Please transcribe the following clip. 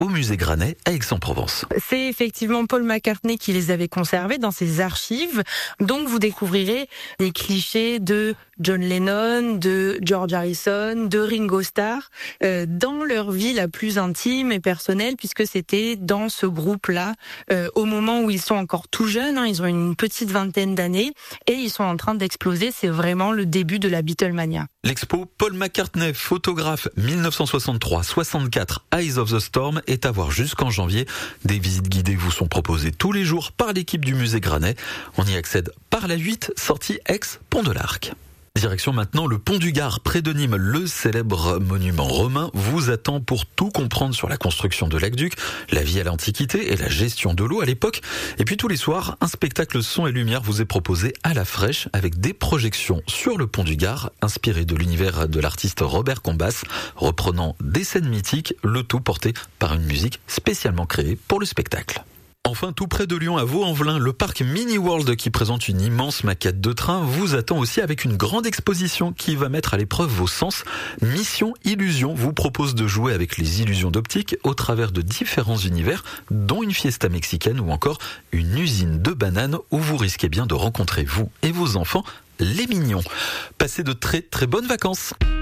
au musée Granet à Aix-en-Provence. C'est effectivement Paul McCartney qui les avait conservés dans ses archives. Donc vous découvrirez des clichés de John Lennon, de George Harrison, de Ringo Starr, dans leur vie la plus intime et personnelle, puisque c'était dans ce groupe-là, au moment où ils sont encore tout jeunes, ils ont une petite vingtaine d'années, et ils sont en train d'exploser. C'est vraiment le début de la Beatlemania. L'expo Paul McCartney, photographe 1963-64, Eyes of the Storm, est à voir jusqu'en janvier. Des visites guidées vous sont proposées tous les jours par l'équipe du musée Granet. On y accède par la 8, sortie Aix-Pont de l'Arc. Direction maintenant le Pont du Gard, près de Nîmes. Le célèbre monument romain vous attend pour tout comprendre sur la construction de l'aqueduc, la vie à l'Antiquité et la gestion de l'eau à l'époque. Et puis tous les soirs, un spectacle son et lumière vous est proposé à la fraîche avec des projections sur le Pont du Gard, inspiré de l'univers de l'artiste Robert Combas, reprenant des scènes mythiques, le tout porté par une musique spécialement créée pour le spectacle. Enfin, tout près de Lyon, à Vaux-en-Velin, le parc Mini World, qui présente une immense maquette de train, vous attend aussi avec une grande exposition qui va mettre à l'épreuve vos sens. Mission Illusion vous propose de jouer avec les illusions d'optique au travers de différents univers, dont une fiesta mexicaine ou encore une usine de bananes où vous risquez bien de rencontrer, vous et vos enfants, les mignons. Passez de très très bonnes vacances.